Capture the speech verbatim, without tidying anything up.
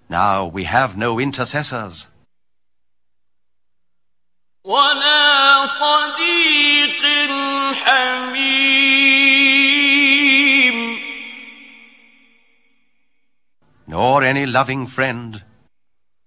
Now we have no intercessors. ولا صديق حميم. Nor any loving friend.